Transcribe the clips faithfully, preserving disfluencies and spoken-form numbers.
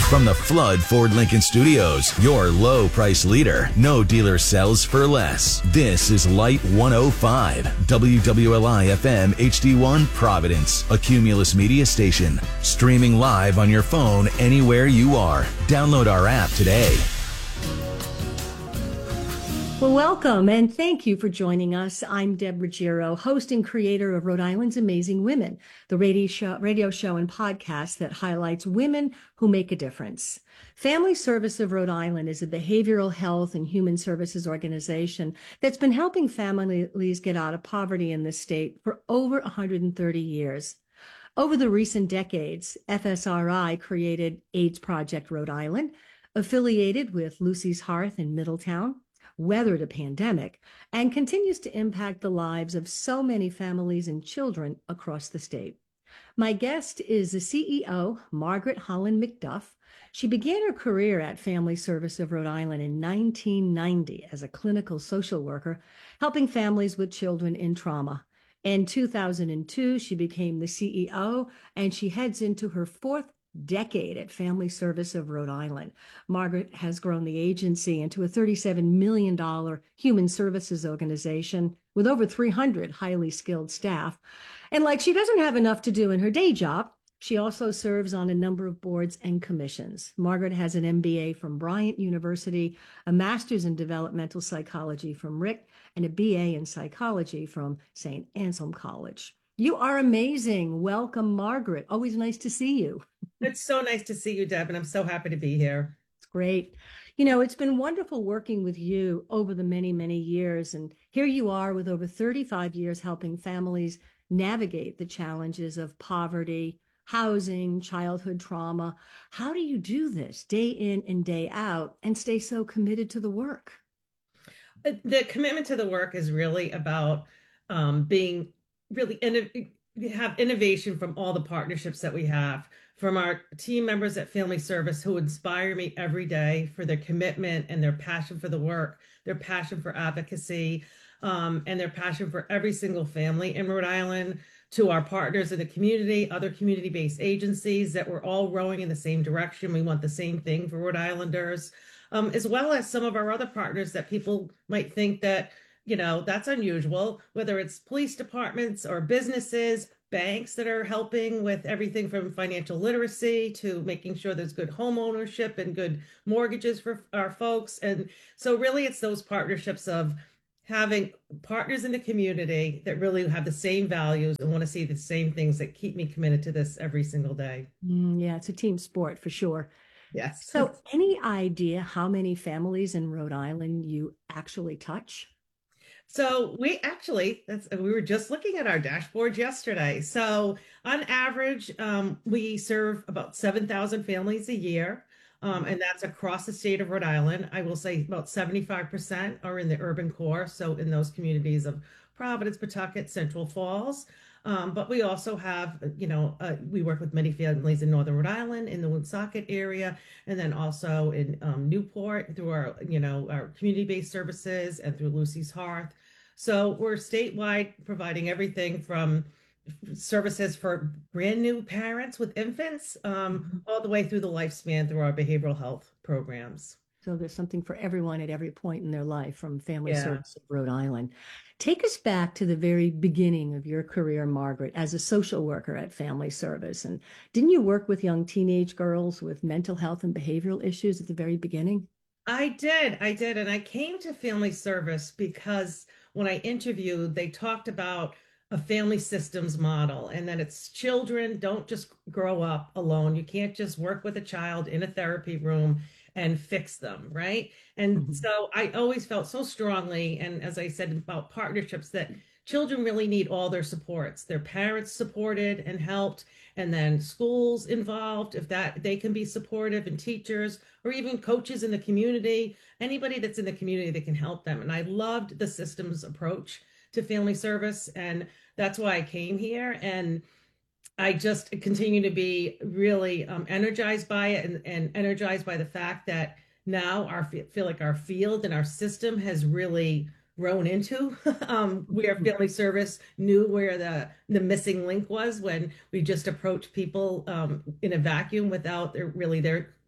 From the Flood Ford Lincoln Studios, your low price leader. No dealer sells for less. This is Light one oh five, W W L I F M H D one Providence, a Cumulus media station. Streaming live on your phone anywhere you are. Download our app today. Well, welcome and thank you for joining us. I'm Deb Ruggiero, host and creator of Rhode Island's Amazing Women, the radio show, radio show and podcast that highlights women who make a difference. Family Service of Rhode Island is a behavioral health and human services organization that's been helping families get out of poverty in the state for over one hundred thirty years. Over the recent decades, F S R I created AIDS Project Rhode Island, affiliated with Lucy's Hearth in Middletown, weathered a pandemic, and continues to impact the lives of so many families and children across the state. My guest is the C E O, Margaret Holland McDuff. She began her career at Family Service of Rhode Island in nineteen ninety as a clinical social worker, helping families with children in trauma. In two thousand two, she became the C E O, and she heads into her fourth decade at Family Service of Rhode Island. Margaret has grown the agency into a thirty-seven million dollars human services organization with over three hundred highly skilled staff. And like she doesn't have enough to do in her day job, she also serves on a number of boards and commissions. Margaret has an M B A from Bryant University, a master's in developmental psychology from Rick, and a B A in psychology from Saint Anselm College. You are amazing. Welcome, Margaret. Always nice to see you. It's so nice to see you, Deb, and I'm so happy to be here. It's great. You know, it's been wonderful working with you over the many, many years. And here you are with over thirty-five years helping families navigate the challenges of poverty, housing, childhood trauma. How do you do this day in and day out and stay so committed to the work? The commitment to the work is really about um, being really inno- have innovation from all the partnerships that we have, from our team members at Family Service who inspire me every day for their commitment and their passion for the work, their passion for advocacy, um, and their passion for every single family in Rhode Island, to our partners in the community, other community-based agencies that we're all rowing in the same direction. We want the same thing for Rhode Islanders, um, as well as some of our other partners that people might think that, you know, that's unusual, whether it's police departments or businesses, banks that are helping with everything from financial literacy to making sure there's good home ownership and good mortgages for our folks. And so really it's those partnerships of having partners in the community that really have the same values and want to see the same things that keep me committed to this every single day. Mm, yeah, it's a team sport for sure. Yes. So any idea how many families in Rhode Island you actually touch? So we actually, that's, we were just looking at our dashboard yesterday. So on average, um, we serve about seven thousand families a year, um, and that's across the state of Rhode Island. I will say about seventy-five percent are in the urban core, so in those communities of Providence, Pawtucket, Central Falls. Um, but we also have, you know, uh, we work with many families in Northern Rhode Island, in the Woonsocket area, and then also in um, Newport through our, you know, our community-based services and through Lucy's Hearth. So we're statewide, providing everything from services for brand new parents with infants, um, all the way through the lifespan through our behavioral health programs. So there's something for everyone at every point in their life from Family Yeah. Service of Rhode Island. Take us back to the very beginning of your career, Margaret, as a social worker at Family Service. And didn't you work with young teenage girls with mental health and behavioral issues at the very beginning? I did, I did. And I came to Family Service because when I interviewed, they talked about a family systems model and that it's children don't just grow up alone. You can't just work with a child in a therapy room and fix them, right? And mm-hmm. so I always felt so strongly, and as I said about partnerships, that children really need all their supports, their parents supported and helped, and then schools involved, if that they can be supportive, and teachers, or even coaches in the community, anybody that's in the community that can help them. And I loved the systems approach to Family Service, and that's why I came here. And I just continue to be really um, energized by it, and, and energized by the fact that now our feel like our field and our system has really grown into. um, we are Family Service knew where the the missing link was when we just approached people um, in a vacuum without their, really their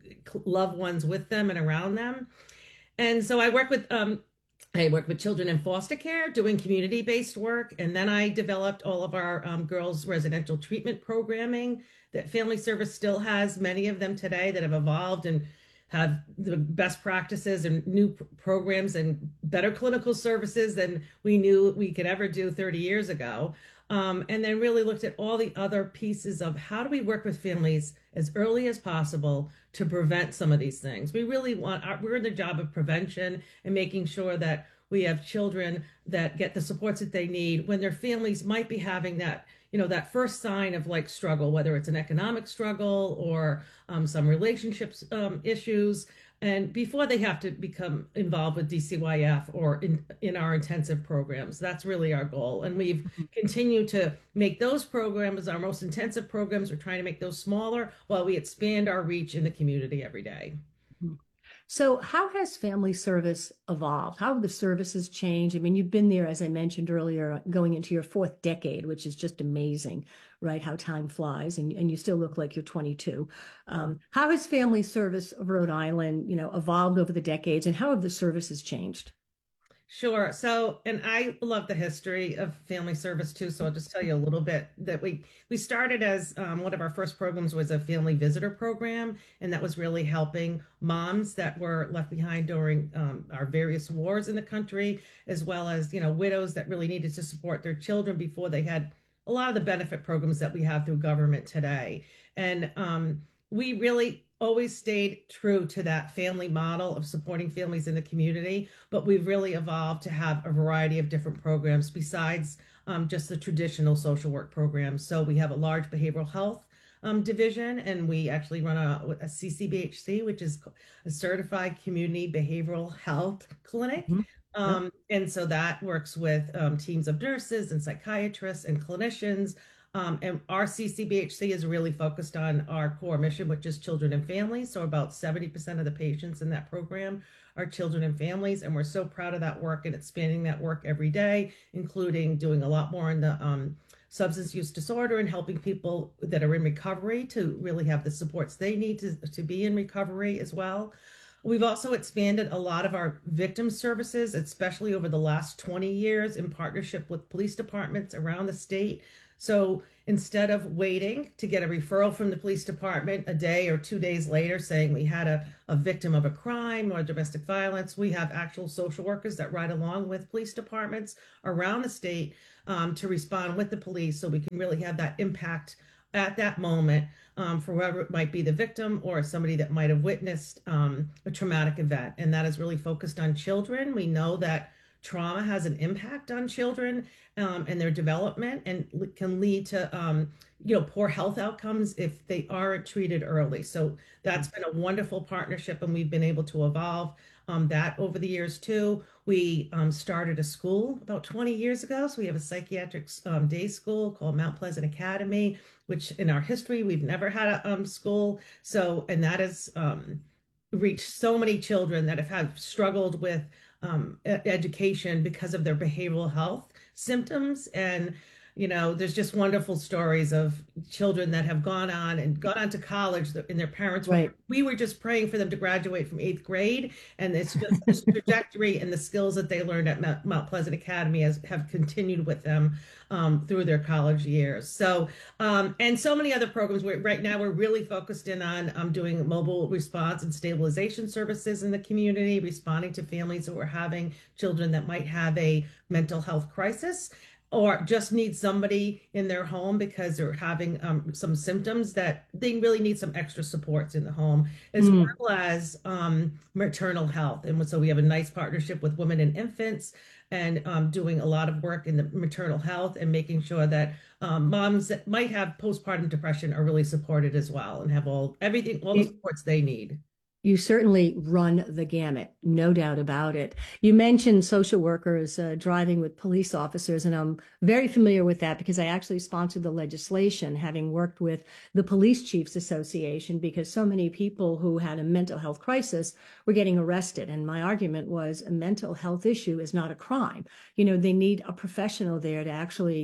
loved ones with them and around them. And so I work with um, I work with children in foster care, doing community-based work, and then I developed all of our um, girls' residential treatment programming that Family Service still has, many of them today that have evolved and have the best practices and new p- programs and better clinical services than we knew we could ever do thirty years ago. Um, and then really looked at all the other pieces of how do we work with families as early as possible to prevent some of these things. We really want, our, we're in the job of prevention and making sure that we have children that get the supports that they need when their families might be having that, you know, that first sign of like struggle, whether it's an economic struggle or um, some relationships um, issues. And before they have to become involved with D C Y F or in, in our intensive programs, that's really our goal. And we've continued to make those programs our most intensive programs. We're trying to make those smaller while we expand our reach in the community every day. So how has Family Service evolved? How have the services changed? I mean, you've been there, as I mentioned earlier, going into your fourth decade, which is just amazing, right? How time flies, and, and you still look like you're twenty-two. Um, how has Family Service of Rhode Island, you know, evolved over the decades, and how have the services changed? Sure. So, and I love the history of Family Service too. So I'll just tell you a little bit that we we started as um, one of our first programs was a family visitor program, and that was really helping moms that were left behind during um, our various wars in the country, as well as you know widows that really needed to support their children before they had a lot of the benefit programs that we have through government today. And um, we really always stayed true to that family model of supporting families in the community, but we've really evolved to have a variety of different programs besides um, just the traditional social work programs. So we have a large behavioral health um, division, and we actually run a, a C C B H C, which is a certified community behavioral health clinic. Mhm. Um, and so that works with um, teams of nurses and psychiatrists and clinicians. Um, and our C C B H C is really focused on our core mission, which is children and families. So about seventy percent of the patients in that program are children and families. And we're so proud of that work and expanding that work every day, including doing a lot more in the um, substance use disorder and helping people that are in recovery to really have the supports they need to, to be in recovery as well. We've also expanded a lot of our victim services, especially over the last twenty years in partnership with police departments around the state. So instead of waiting to get a referral from the police department a day or two days later saying we had a, a victim of a crime or domestic violence, we have actual social workers that ride along with police departments around the state um, to respond with the police so we can really have that impact at that moment um, for whoever it might be, the victim or somebody that might have witnessed um, a traumatic event. And that is really focused on children. We know that trauma has an impact on children um, and their development and can lead to um, you know poor health outcomes if they aren't treated early. So that's been a wonderful partnership, and we've been able to evolve um, that over the years too. We um, started a school about twenty years ago, so we have a psychiatric um, day school called Mount Pleasant Academy, which in our history we've never had a um, school. So and that has um, reached so many children that have had struggled with um, education because of their behavioral health symptoms. And, you know, there's just wonderful stories of children that have gone on and gone on to college and their parents were, Right. we were just praying for them to graduate from eighth grade. And it's just this trajectory and the skills that they learned at Mount, Mount Pleasant Academy has, have continued with them um, through their college years. So, um, and so many other programs. Where right now we're really focused in on um, doing mobile response and stabilization services in the community, responding to families who are having children that might have a mental health crisis or just need somebody in their home because they're having um, some symptoms that they really need some extra supports in the home, as Mm. well as um, maternal health. And so we have a nice partnership with Women and Infants and um, doing a lot of work in the maternal health and making sure that um, moms that might have postpartum depression are really supported as well and have all everything, all the supports they need. You certainly run the gamut, no doubt about it. You mentioned social workers uh, driving with police officers, and I'm very familiar with that because I actually sponsored the legislation, having worked with the Police Chiefs Association, because so many people who had a mental health crisis were getting arrested. And my argument was a mental health issue is not a crime. You know, they need a professional there to actually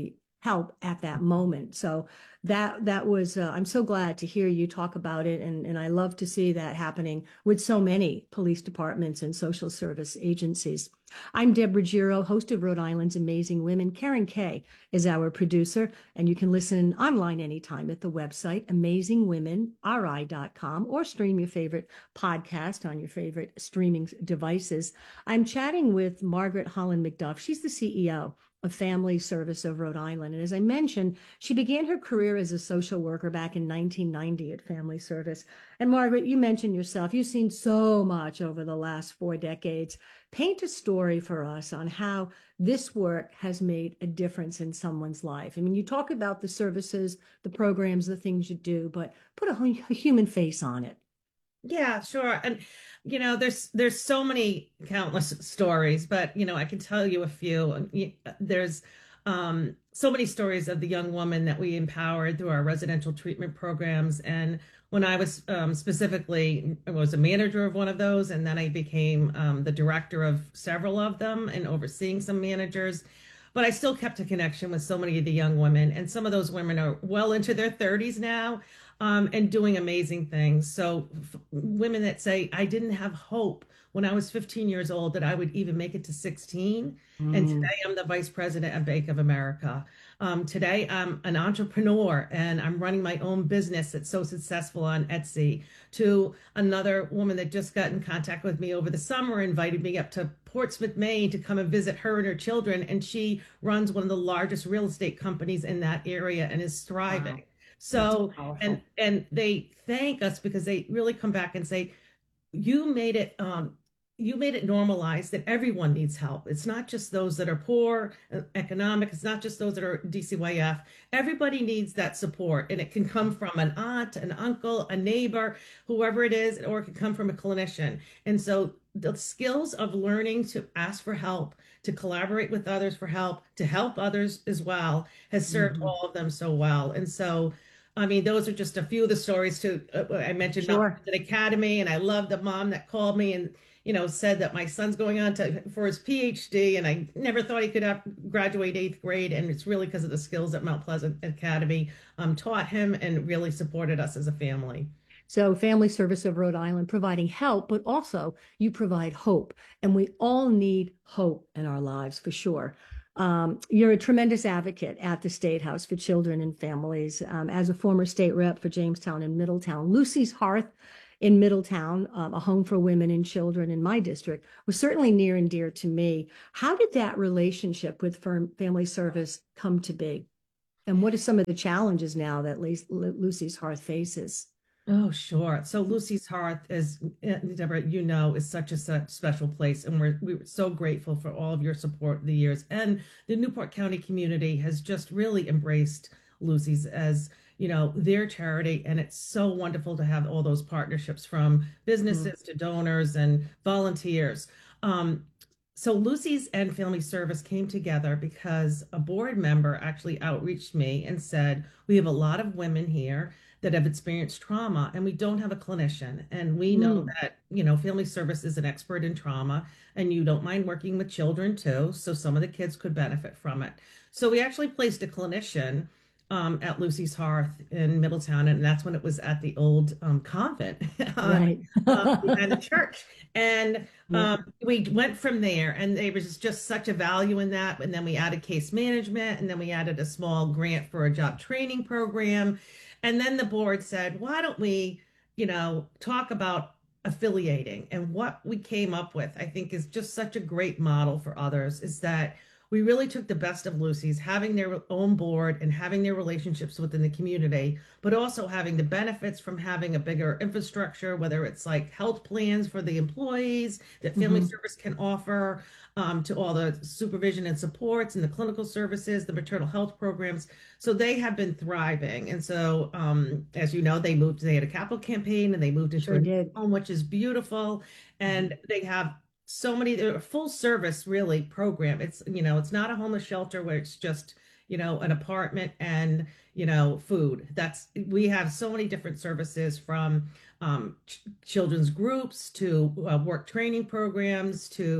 help at that moment. So that that was uh, I'm so glad to hear you talk about it, and and I love to see that happening with so many police departments and social service agencies. I'm Deborah Giro, host of Rhode Island's Amazing Women. Karen Kay is our producer, and you can listen online anytime at the website amazing women r i dot com or stream your favorite podcast on your favorite streaming devices. I'm chatting with Margaret Holland McDuff. She's the C E O of Family Service of Rhode Island. And as I mentioned, she began her career as a social worker back in nineteen ninety at Family Service. And Margaret, you mentioned yourself, you've seen so much over the last four decades. Paint a story for us on how this work has made a difference in someone's life. I mean, you talk about the services, the programs, the things you do, but put a, a human face on it. Yeah, sure. And you know, there's there's so many countless stories, but you know, I can tell you a few. There's um, so many stories of the young woman that we empowered through our residential treatment programs. And when I was um, specifically, I was a manager of one of those, and then I became um, the director of several of them and overseeing some managers. But I still kept a connection with so many of the young women, and some of those women are well into their thirties now, um, and doing amazing things. So f- women that say, I didn't have hope when I was fifteen years old that I would even make it to sixteen. Mm. And today I'm the vice president of Bank of America. Um, today I'm an entrepreneur and I'm running my own business that's so successful on Etsy. To another woman that just got in contact with me over the summer, invited me up to Portsmouth, Maine to come and visit her and her children. And she runs one of the largest real estate companies in that area and is thriving. Wow. So, and, and they thank us because they really come back and say, you made it, um, you made it normalized that everyone needs help. It's not just those that are poor, economic. It's not just those that are D C Y F. Everybody needs that support. And it can come from an aunt, an uncle, a neighbor, whoever it is, or it can come from a clinician. And so the skills of learning to ask for help, to collaborate with others for help, to help others as well, has served mm-hmm. all of them so well. And so, I mean, those are just a few of the stories to, uh, I mentioned sure. an academy, and I love the mom that called me and, you know, said that my son's going on to for his P H D, and I never thought he could have, graduate eighth grade. And it's really because of the skills that Mount Pleasant Academy um, taught him and really supported us as a family. So Family Service of Rhode Island providing help, but also you provide hope. And we all need hope in our lives for sure. Um, you're a tremendous advocate at the State House for Children and Families. Um, as a former state rep for Jamestown and Middletown, Lucy's Hearth in Middletown, um, a home for women and children in my district, was certainly near and dear to me. How did that relationship with Family Service come to be? And what are some of the challenges now that Lucy's Hearth faces? Oh, sure. So Lucy's Hearth, as Deborah, you know, is such a special place. And we're, we're so grateful for all of your support in the years. And the Newport County community has just really embraced Lucy's as, you know, their charity. And it's so wonderful to have all those partnerships from businesses mm-hmm. to donors and volunteers. Um, so Lucy's and Family Service came together because a board member actually outreached me and said, we have a lot of women here that have experienced trauma, and we don't have a clinician. And we know mm. that, you know, Family Service is an expert in trauma, and you don't mind working with children too. So some of the kids could benefit from it. So we actually placed a clinician um, at Lucy's Hearth in Middletown, and that's when it was at the old um, convent right. um, and the church. And um, yeah. we went from there, and there was just such a value in that. And then we added case management, and then we added a small grant for a job training program. And then the board said, why don't we, you know, talk about affiliating? And what we came up with, I think, is just such a great model for others, is that we really took the best of Lucy's, having their own board and having their relationships within the community, but also having the benefits from having a bigger infrastructure, whether it's like health plans for the employees that Family mm-hmm. Service can offer, um, to all the supervision and supports and the clinical services, the maternal health programs. So they have been thriving. And so, um, as you know, they moved, they had a capital campaign and they moved into sure a did. home, which is beautiful. And mm-hmm. they have so many, they're a full service really program. It's, you know, it's not a homeless shelter where it's just, you know, an apartment and, you know, food. That's, we have so many different services, from um, ch- children's groups to uh, work training programs to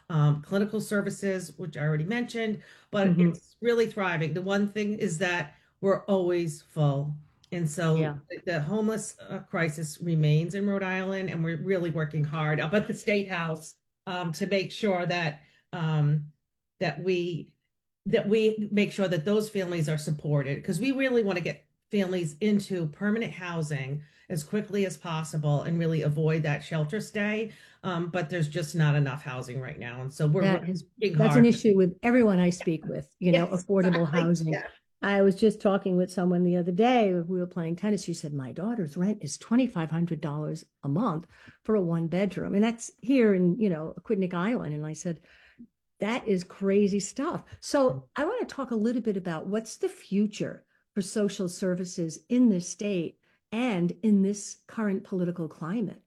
um, clinical services, which I already mentioned, but Hmm. it's really thriving. The one thing is that we're always full. And so Yeah. the homeless uh, crisis remains in Rhode Island, and we're really working hard up at the State House um, to make sure that um, that we that we make sure that those families are supported, because we really want to get families into permanent housing as quickly as possible and really avoid that shelter stay. Um, but there's just not enough housing right now, and so we're That is, working that's an hard. issue with everyone I speak with, you know, Yes, affordable exactly. housing. Yeah. I was just talking with someone the other day. We were playing tennis. She said, my daughter's rent is twenty-five hundred dollars a month for a one bedroom. And that's here in, you know, Aquidneck Island. And I said, that is crazy stuff. So I want to talk a little bit about what's the future for social services in this state and in this current political climate.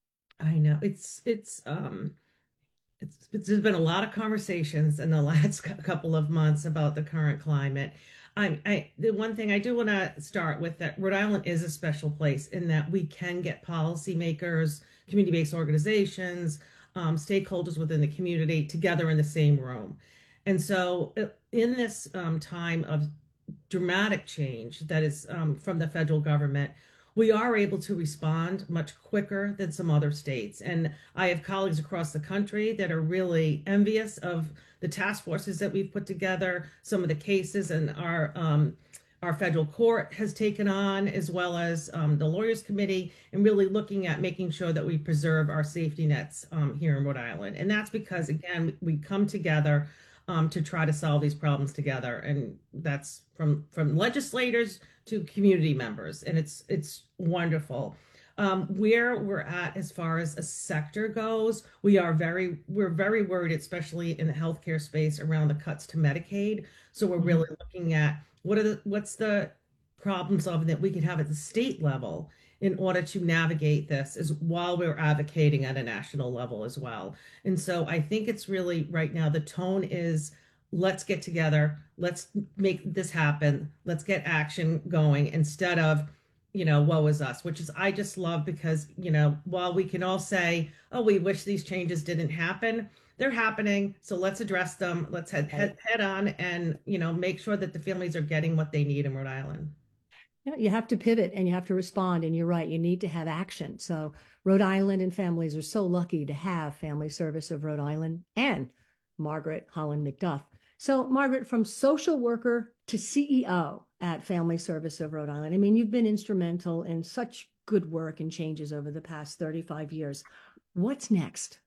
I know it's it's um it's, it's there's been a lot of conversations in the last couple of months about the current climate. I, I the one thing I do want to start with, that Rhode Island is a special place in that we can get policymakers, community-based organizations, um, stakeholders within the community together in the same room. And so uh, in this um, time of dramatic change that is um, from the federal government, we are able to respond much quicker than some other states. And I have colleagues across the country that are really envious of the task forces that we've put together, some of the cases, and our um, our federal court has taken on, as well as um, the lawyers committee, and really looking at making sure that we preserve our safety nets um, here in Rhode Island. And that's because, again, we come together um, to try to solve these problems together, and that's from from legislators to community members, and it's it's wonderful. Um, where we're at as far as a sector goes, we are very we're very worried, especially in the healthcare space, around the cuts to Medicaid. So we're Mhm. really looking at what are the what's the problem solving that we can have at the state level in order to navigate this, as while we're advocating at a national level as well. And so I think it's really right now the tone is, let's get together, let's make this happen, let's get action going, instead of, you know, woe is us, which is, I just love, because, you know, while we can all say, oh, we wish these changes didn't happen, they're happening. So let's address them. Let's head, head, head on and, you know, make sure that the families are getting what they need in Rhode Island. Yeah, you have to pivot and you have to respond. And you're right, you need to have action. So Rhode Island and families are so lucky to have Family Service of Rhode Island and Margaret Holland McDuff. So Margaret, from social worker to C E O at Family Service of Rhode Island, I mean, you've been instrumental in such good work and changes over the past thirty-five years. What's next?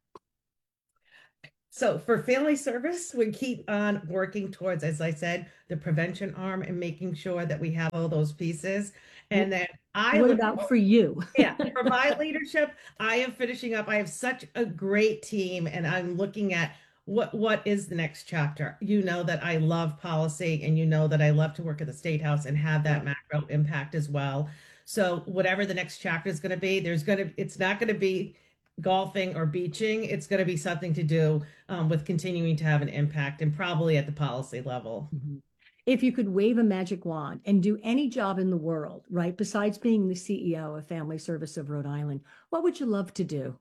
So for family service, we keep on working towards, as I said, the prevention arm, and making sure that we have all those pieces. And then I What look, about for you? yeah, for my leadership, I am finishing up. I have such a great team, and I'm looking at what what is the next chapter. You know that I love policy, and you know that I love to work at the State House and have that macro impact as well. So whatever the next chapter is going to be, there's going to it's not going to be golfing or beaching. It's going to be something to do um, with continuing to have an impact, and probably at the policy level. Mhm. If you could wave a magic wand and do any job in the world, right, besides being the C E O of Family Service of Rhode Island, what would you love to do?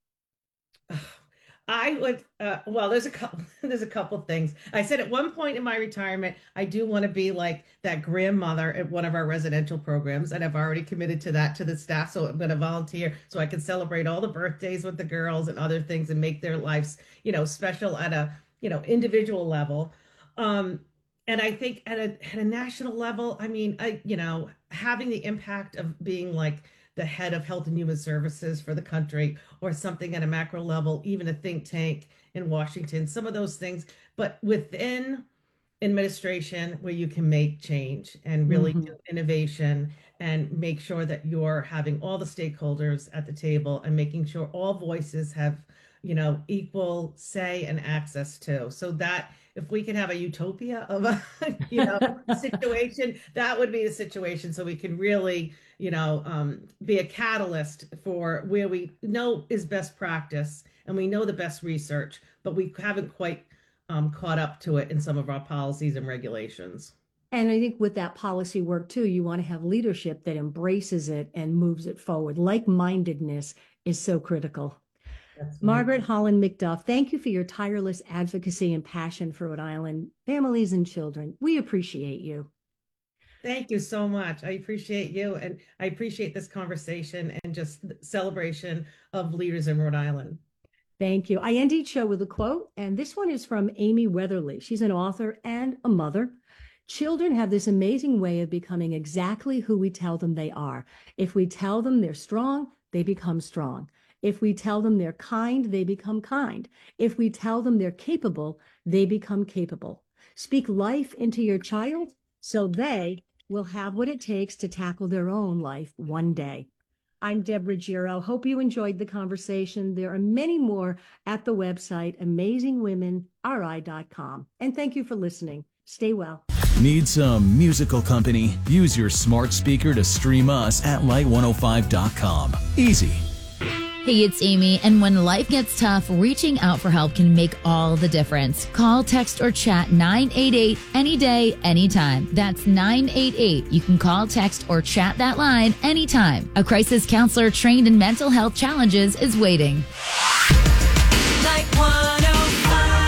I would, uh, well, there's a couple, there's a couple things. I said at one point in my retirement, I do want to be like that grandmother at one of our residential programs, and I've already committed to that to the staff. So I'm going to volunteer so I can celebrate all the birthdays with the girls and other things, and make their lives, you know, special at a, you know, individual level. Um, and I think at a at a national level, I mean, I, you know, having the impact of being like the head of health and human services for the country, or something at a macro level, even a think tank in Washington, some of those things, but within administration where you can make change and really do Mhm. innovation, and make sure that you're having all the stakeholders at the table, and making sure all voices have, you know, equal say and access to. So that if we can have a utopia of a, you know, situation, that would be the situation. So we can really, you know, um, be a catalyst for where we know is best practice, and we know the best research, but we haven't quite um, caught up to it in some of our policies and regulations. And I think with that policy work too, you want to have leadership that embraces it and moves it forward. Like-mindedness is so critical. That's Margaret wonderful. Holland McDuff, thank you for your tireless advocacy and passion for Rhode Island families and children. We appreciate you. Thank you so much. I appreciate you, and I appreciate this conversation and just the celebration of leaders in Rhode Island. Thank you. I end each show with a quote, and this one is from Amy Weatherly. She's an author and a mother. Children have this amazing way of becoming exactly who we tell them they are. If we tell them they're strong, they become strong. If we tell them they're kind, they become kind. If we tell them they're capable, they become capable. Speak life into your child so they will have what it takes to tackle their own life one day. I'm Deb Ruggiero. Hope you enjoyed the conversation. There are many more at the website, amazing women r i dot com. And thank you for listening. Stay well. Need some musical company? Use your smart speaker to stream us at light one oh five dot com. Easy. Hey, it's Amy, and when life gets tough, reaching out for help can make all the difference. Call, text, or chat nine eight eight any day, anytime. That's nine eight eight. You can call, text, or chat that line anytime. A crisis counselor trained in mental health challenges is waiting. Light one oh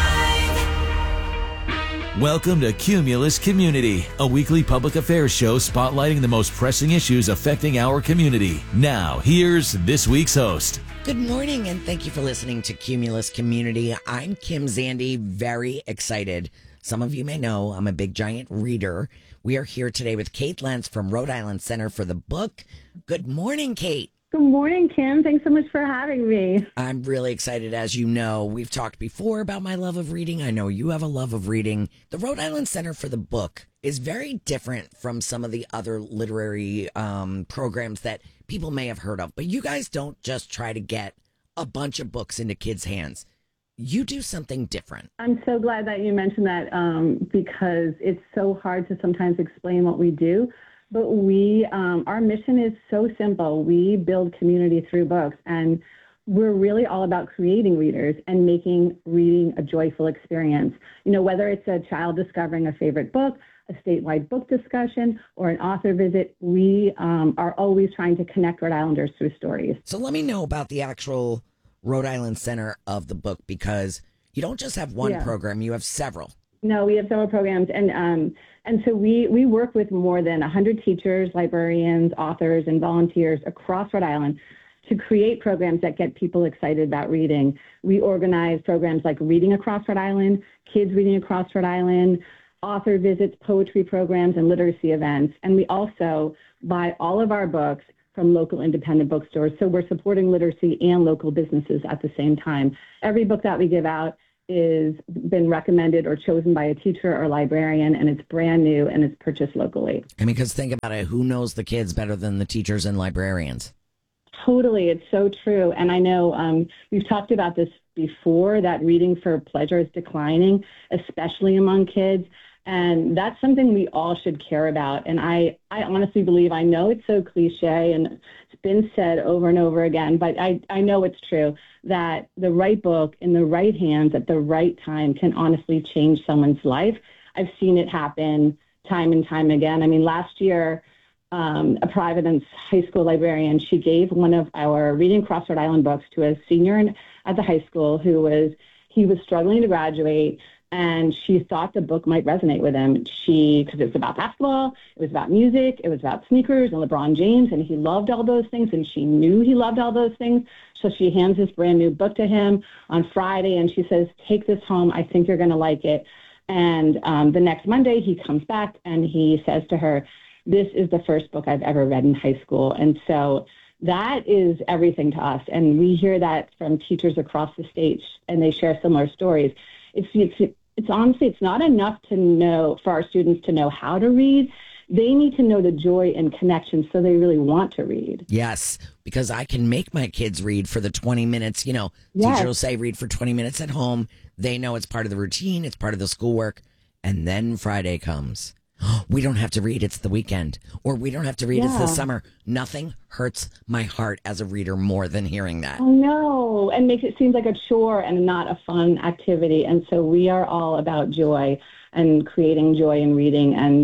five. Welcome to Cumulus Community, a weekly public affairs show spotlighting the most pressing issues affecting our community. Now, here's this week's host. Good morning, and thank you for listening to Cumulus Community. I'm Kim Zandy, very excited. Some of you may know I'm a big giant reader. We are here today with Kate Lentz from Rhode Island Center for the Book. Good morning, Kate. Good morning, Kim. Thanks so much for having me. I'm really excited. As you know, we've talked before about my love of reading. I know you have a love of reading. The Rhode Island Center for the Book is very different from some of the other literary um, programs that people may have heard of. But you guys don't just try to get a bunch of books into kids' hands. You do something different. I'm so glad that you mentioned that um, because it's so hard to sometimes explain what we do. But we, um, our mission is so simple. We build community through books, and we're really all about creating readers and making reading a joyful experience. You know, whether it's a child discovering a favorite book, a statewide book discussion, or an author visit, we um, are always trying to connect Rhode Islanders through stories. So let me know about the actual Rhode Island Center of the Book, because you don't just have one Yeah. program, you have several. No, we have several programs, and um, and so we, we work with more than one hundred teachers, librarians, authors, and volunteers across Rhode Island to create programs that get people excited about reading. We organize programs like Reading Across Rhode Island, Kids Reading Across Rhode Island, author visits, poetry programs, and literacy events. And we also buy all of our books from local independent bookstores, so we're supporting literacy and local businesses at the same time. Every book that we give out is been recommended or chosen by a teacher or librarian, and it's brand new and it's purchased locally. I mean, because think about it, who knows the kids better than the teachers and librarians? Totally, it's so true. And I know um, we've talked about this before, that reading for pleasure is declining, especially among kids. And that's something we all should care about. And I, I honestly believe, I know it's so cliche and it's been said over and over again, but I, I know it's true that the right book in the right hands at the right time can honestly change someone's life. I've seen it happen time and time again. I mean, last year, um, a Providence high school librarian, she gave one of our Reading Across Rhode Island books to a senior in, at the high school who was, he was struggling to graduate. And she thought the book might resonate with him. She, because it was about basketball, it was about music, it was about sneakers and LeBron James, and he loved all those things, and she knew he loved all those things. So she hands this brand new book to him on Friday, and she says, take this home. I think you're going to like it. And um, the next Monday, he comes back, and he says to her, this is the first book I've ever read in high school. And so that is everything to us. And we hear that from teachers across the state, and they share similar stories. It's, it's, it's honestly, it's not enough to know, for our students to know how to read. They need to know the joy and connection so they really want to read. Yes, because I can make my kids read for the twenty minutes. You know, Yes. teacher will say read for twenty minutes at home. They know it's part of the routine. It's part of the schoolwork. And then Friday comes. We don't have to read. It's the weekend. Or we don't have to read. It's the Yeah. summer. Nothing hurts my heart as a reader more than hearing that. I know, and makes it seem like a chore and not a fun activity. And so we are all about joy and creating joy in reading. And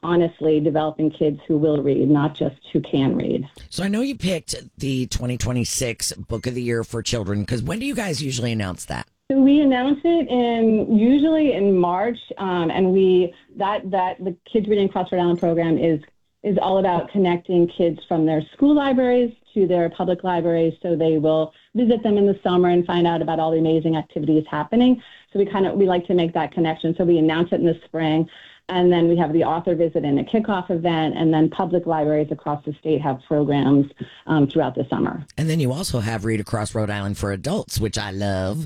honestly developing kids who will read, not just who can read. So I know you picked the twenty twenty-six Book of the Year for children, because when do you guys usually announce that? So we announce it in usually in March, um, and we that that the Kids Reading Across Rhode Island program is is all about connecting kids from their school libraries to their public libraries, so they will visit them in the summer and find out about all the amazing activities happening. So we kind of we like to make that connection. So we announce it in the spring, and then we have the author visit and a kickoff event, and then public libraries across the state have programs um, throughout the summer. And then you also have Read Across Rhode Island for adults, which I love.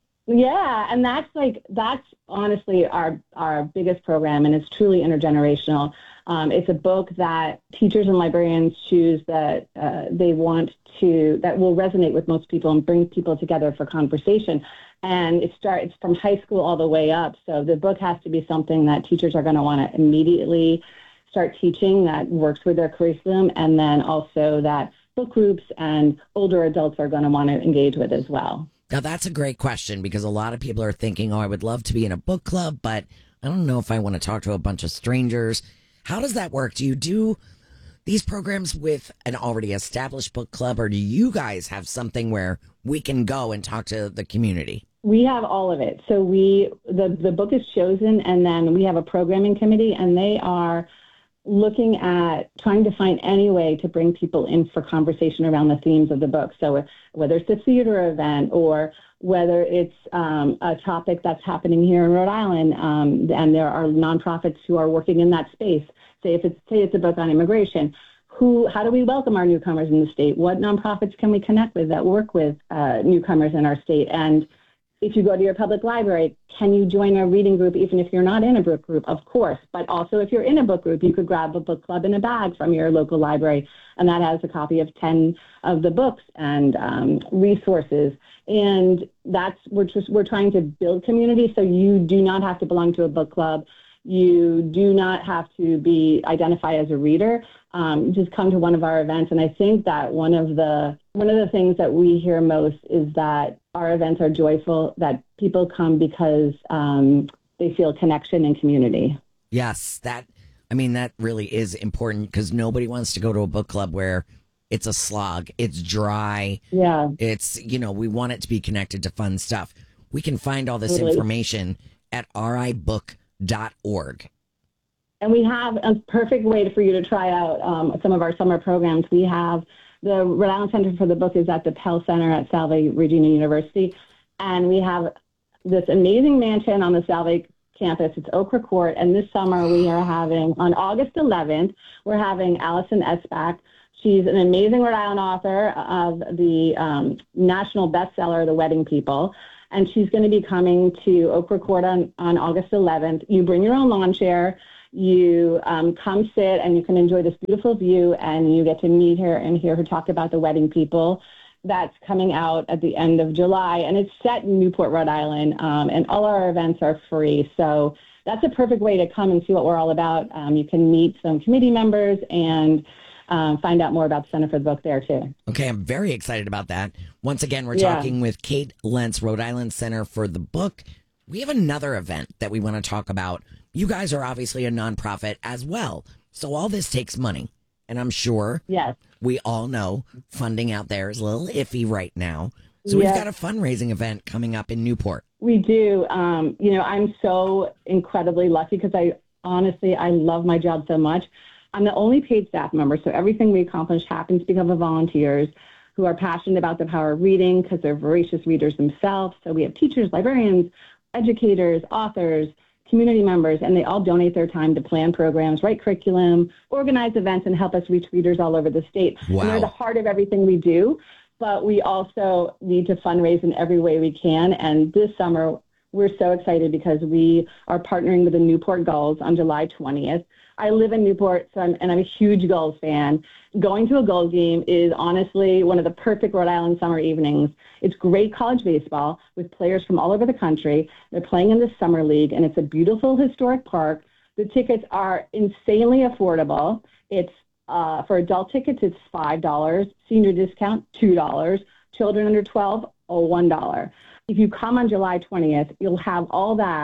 Yeah, and that's like that's honestly our our biggest program, and it's truly intergenerational. Um, it's a book that teachers and librarians choose that uh, they want to that will resonate with most people and bring people together for conversation. And it starts from high school all the way up. So the book has to be something that teachers are going to want to immediately start teaching that works with their curriculum, and then also that book groups and older adults are going to want to engage with as well. Now, that's a great question, because a lot of people are thinking, oh, I would love to be in a book club, but I don't know if I want to talk to a bunch of strangers. How does that work? Do you do these programs with an already established book club, or do you guys have something where we can go and talk to the community? We have all of it. So we the, the book is chosen, and then we have a programming committee, and they are looking at trying to find any way to bring people in for conversation around the themes of the book. So whether it's a theater event or whether it's um, a topic that's happening here in Rhode Island, um, and there are nonprofits who are working in that space. Say if it's say it's a book on immigration, who how do we welcome our newcomers in the state? What nonprofits can we connect with that work with uh, newcomers in our state? And if you go to your public library, can you join a reading group even if you're not in a book group? Of course. But also if you're in a book group, you could grab a book club in a bag from your local library, and that has a copy of ten of the books and um, resources. And that's we're just we're trying to build community, so you do not have to belong to a book club. You do not have to be identify as a reader. Um, just come to one of our events. And I think that one of the one of the things that we hear most is that our events are joyful, that people come because um, they feel connection and community. Yes, that, I mean, that really is important, because nobody wants to go to a book club where it's a slog, it's dry. Yeah. It's, you know, we want it to be connected to fun stuff. We can find all this Really? information at r i book dot org. And we have a perfect way for you to try out um, some of our summer programs. We have the Rhode Island Center for the Book is at the Pell Center at Salve Regina University. And we have this amazing mansion on the Salve campus. It's Okra Court. And this summer we are having, on August eleventh, we're having Allison Esbach. She's an amazing Rhode Island author of the um, national bestseller, The Wedding People. And she's going to be coming to Okra Court on, on August eleventh. You bring your own lawn chair. You um, come sit, and you can enjoy this beautiful view, and you get to meet her and hear her talk about The Wedding People. That's coming out at the end of July, and it's set in Newport, Rhode Island, um, and all our events are free. So that's a perfect way to come and see what we're all about. Um, you can meet some committee members and um, find out more about the Center for the Book there, too. Okay, I'm very excited about that. Once again, we're Yeah. talking with Kate Lentz, Rhode Island Center for the Book. We have another event that we want to talk about. You guys are obviously a nonprofit as well, so all this takes money. And I'm sure Yes. we all know funding out there is a little iffy right now. So we've Yeah. got a fundraising event coming up in Newport. We do. Um, you know, I'm so incredibly lucky because I honestly, I love my job so much. I'm the only paid staff member, so everything we accomplish happens because of volunteers who are passionate about the power of reading because they're voracious readers themselves. So we have teachers, librarians, educators, authors, community members, and they all donate their time to plan programs, write curriculum, organize events, and help us reach readers all over the state. Wow. And they're the heart of everything we do, but we also need to fundraise in every way we can. And this summer, we're so excited because we are partnering with the Newport Gulls on July twentieth. I live in Newport, so I'm, and I'm a huge Gulls fan. Going to a Gulls game is honestly one of the perfect Rhode Island summer evenings. It's great college baseball with players from all over the country. They're playing in the summer league, and it's a beautiful historic park. The tickets are insanely affordable. It's uh, for adult tickets, it's five dollars. Senior discount, two dollars. Children under twelve, oh, one dollar. If you come on July twentieth, you'll have all that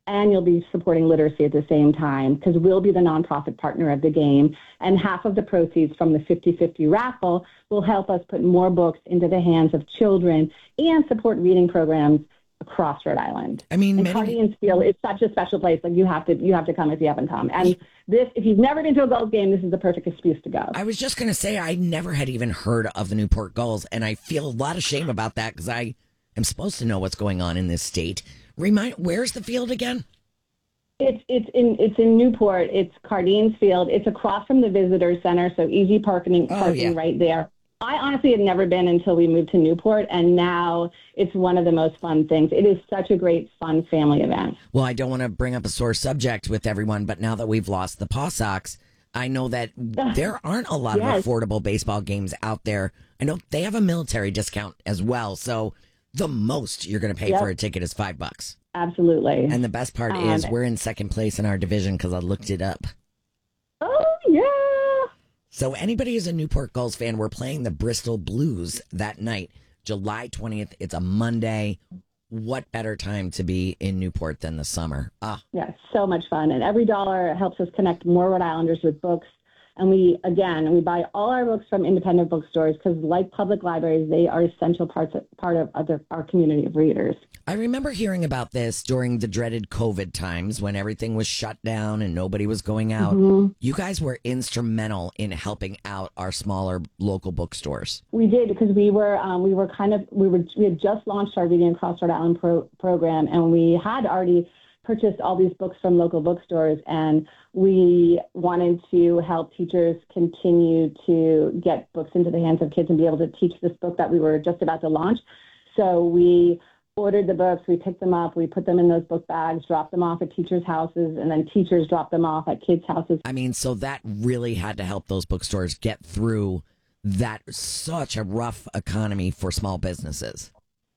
and you'll be supporting literacy at the same time because we'll be the nonprofit partner of the game. And half of the proceeds from the fifty-fifty raffle will help us put more books into the hands of children and support reading programs across Rhode Island. I mean, and many... Cardigan's Field is such a special place. Like you have to, you have to come if you haven't come. And this, if you've never been to a Gulls game, this is the perfect excuse to go. I was just going to say, I never had even heard of the Newport Gulls, and I feel a lot of shame about that because I am supposed to know what's going on in this state. Remind, where's the field again? It's it's in it's in Newport. It's Cardigan's Field. It's across from the Visitor Center, so easy parking Oh, parking yeah. right there. I honestly had never been until we moved to Newport, and now it's one of the most fun things. It is such a great, fun family event. Well, I don't want to bring up a sore subject with everyone, but now that we've lost the Paw Sox, I know that there aren't a lot Yes. of affordable baseball games out there. I know they have a military discount as well, so the most you're going to pay Yep. for a ticket is five bucks. Absolutely. And the best part Um, is we're in second place in our division because I looked it up. Oh, yeah. So anybody who's a Newport Gulls fan, we're playing the Bristol Blues that night, July twentieth. It's a Monday. What better time to be in Newport than the summer? Ah, Yeah, so much fun. And every dollar helps us connect more Rhode Islanders with books. And we, again, we buy all our books from independent bookstores because, like public libraries, they are essential parts of, part of other, our community of readers. I remember hearing about this during the dreaded COVID times when everything was shut down and nobody was going out. Mhm. You guys were instrumental in helping out our smaller local bookstores. We did because we were um, we were kind of we were we had just launched our Reading Across Rhode Island pro- program, and we had already purchased all these books from local bookstores, and we wanted to help teachers continue to get books into the hands of kids and be able to teach this book that we were just about to launch. So we ordered the books, we picked them up, we put them in those book bags, dropped them off at teachers' houses, and then teachers dropped them off at kids' houses. I mean, so that really had to help those bookstores get through that such a rough economy for small businesses.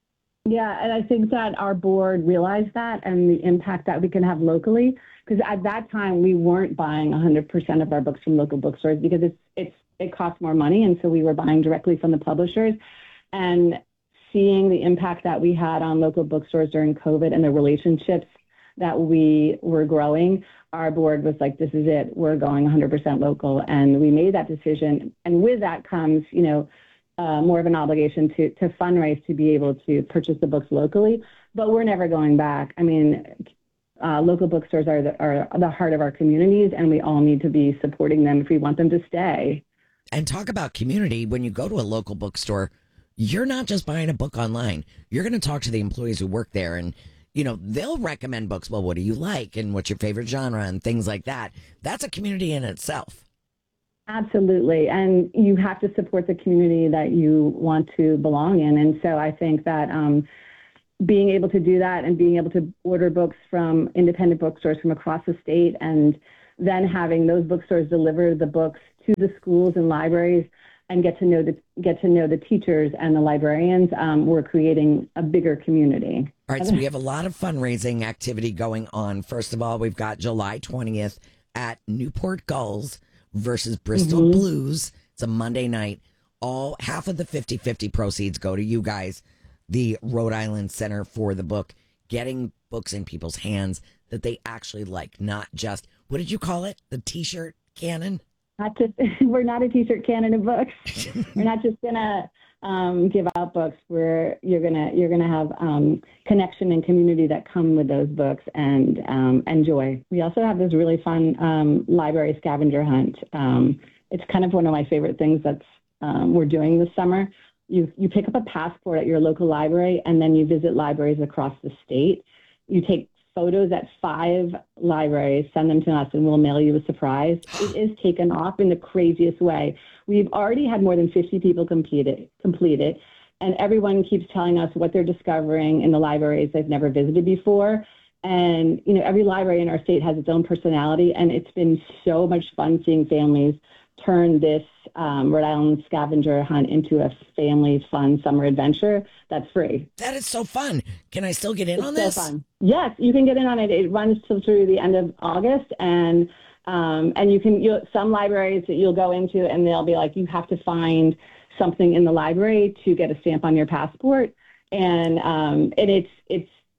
Yeah, and I think that our board realized that and the impact that we can have locally, because at that time we weren't buying one hundred percent of our books from local bookstores because it's it's it costs more money, and so we were buying directly from the publishers. And seeing the impact that we had on local bookstores during COVID and the relationships that we were growing, our board was like, this is it, we're going one hundred percent local. And we made that decision. And with that comes, you know, uh, more of an obligation to, to fundraise to be able to purchase the books locally. But we're never going back. I mean, uh, local bookstores are the, are the heart of our communities, and we all need to be supporting them if we want them to stay. And talk about community. When you go to a local bookstore, you're not just buying a book online. You're going to talk to the employees who work there, and, you know, they'll recommend books. Well, what do you like? And what's your favorite genre and things like that. That's a community in itself. Absolutely. And you have to support the community that you want to belong in. And so I think that um, being able to do that and being able to order books from independent bookstores from across the state, and then having those bookstores deliver the books to the schools and libraries and get to know the get to know the teachers and the librarians, um, we're creating a bigger community. All right, so we have a lot of fundraising activity going on. First of all, we've got July twentieth at Newport Gulls versus Bristol Mhm. Blues. It's a Monday night. All half of the fifty-fifty proceeds go to you guys, the Rhode Island Center for the Book, getting books in people's hands that they actually like, not just, what did you call it? The T-shirt cannon? Not just we're not a t-shirt cannon of books. We're not just gonna um, give out books. We're you're gonna you're gonna have um, connection and community that come with those books, and um, and joy. We also have this really fun um, library scavenger hunt. Um, it's kind of one of my favorite things that's um, we're doing this summer. You you pick up a passport at your local library, and then you visit libraries across the state. You take photos at five libraries, send them to us, and we'll mail you a surprise. It is taken off in the craziest way. We've already had more than fifty people complete it, complete it, and everyone keeps telling us what they're discovering in the libraries they've never visited before. And, you know, every library in our state has its own personality, and it's been so much fun seeing families turn this um, Rhode Island scavenger hunt into a family fun summer adventure that's free. That is so fun. Can I still get in It's on so this? fun. Yes, you can get in on it. It runs till through the end of August, and um, and you can. You'll, some libraries that you'll go into, and they'll be like, you have to find something in the library to get a stamp on your passport, and um, and it's it's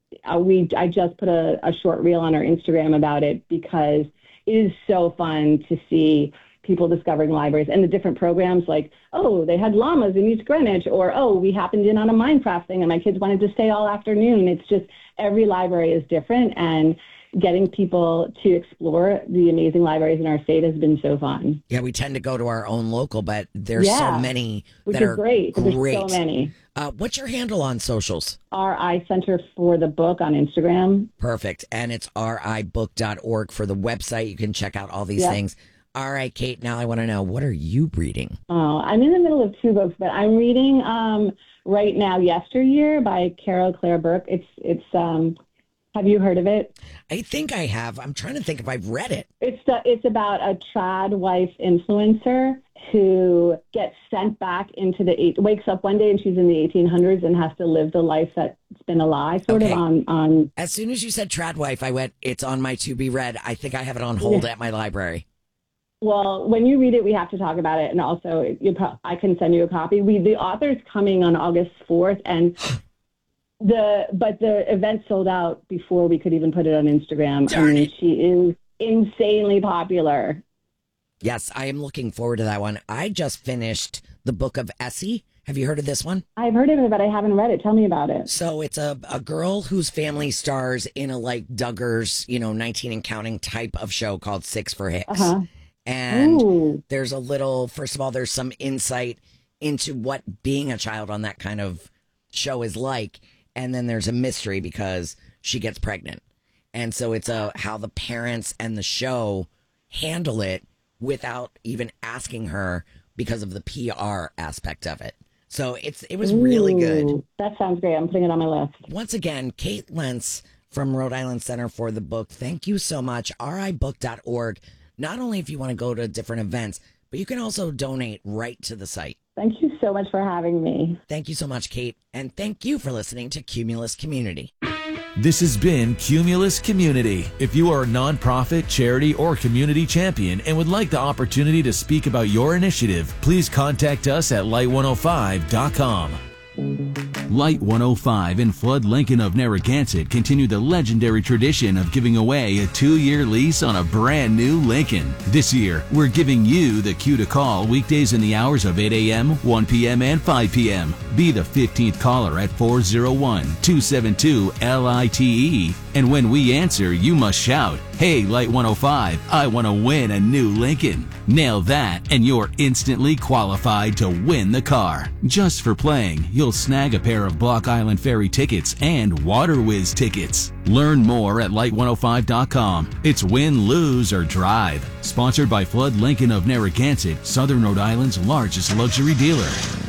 uh, we I just put a, a short reel on our Instagram about it because it is so fun to see people discovering libraries and the different programs like, oh, they had llamas in East Greenwich, or, oh, we happened in on a Minecraft thing and my kids wanted to stay all afternoon. It's just every library is different, and getting people to explore the amazing libraries in our state has been so fun. Yeah, we tend to go to our own local, but there's Yeah, so many which that is are great. great. There's so many. Uh, what's your handle on socials? R I Center for the Book on Instagram. Perfect. And it's r i book dot org for the website. You can check out all these Yeah. things. All right, Kate, now I want to know, what are you reading? Oh, I'm in the middle of two books, but I'm reading um, right now Yesteryear by Carol Claire Burke. It's, it's, um, have you heard of it? I think I have. I'm trying to think if I've read it. It's the, it's about a trad wife influencer who gets sent back into the eight, wakes up one day and she's in the eighteen hundreds and has to live the life that's been a lie, sort Okay. of on on. As soon as you said trad wife, I went, it's on my to be read. I think I have it on hold at my library. Well, when you read it, we have to talk about it, and also you, pro- I can send you a copy. We the author's coming on August fourth, and the but the event sold out before we could even put it on Instagram. Darn I mean, it. she is insanely popular. Yes, I am looking forward to that one. I just finished the book of Essie. Have you heard of this one? I've heard of it, but I haven't read it. Tell me about it. So it's a, a girl whose family stars in a like Duggar's, you know, nineteen and counting type of show called Six for Hicks. Uh-huh. And Ooh. there's a little, first of all, there's some insight into what being a child on that kind of show is like. And then there's a mystery because she gets pregnant. And so it's a, how the parents and the show handle it without even asking her because of the P R aspect of it. So it's it was really good. Ooh, that sounds great. I'm putting it on my list. Once again, Kate Lentz from Rhode Island Center for the Book. Thank you so much. r i book dot org. Not only if you want to go to different events, but you can also donate right to the site. Thank you so much for having me. Thank you so much, Kate. And thank you for listening to Cumulus Community. This has been Cumulus Community. If you are a nonprofit, charity, or community champion and would like the opportunity to speak about your initiative, please contact us at light one oh five dot com. Light one oh five and Flood Lincoln of Narragansett continue the legendary tradition of giving away a two-year lease on a brand new Lincoln. This year, we're giving you the cue to call weekdays in the hours of eight a.m., one p.m., and five p.m. Be the fifteenth caller at four oh one, two seven two, L I T E. And when we answer, you must shout, "Hey, Light one oh five, I want to win a new Lincoln." Nail that, and you're instantly qualified to win the car. Just for playing, you'll snag a pair of Block Island Ferry tickets and Water Whiz tickets. Learn more at light one oh five dot com. It's win, lose, or drive. Sponsored by Flood Lincoln of Narragansett, Southern Rhode Island's largest luxury dealer.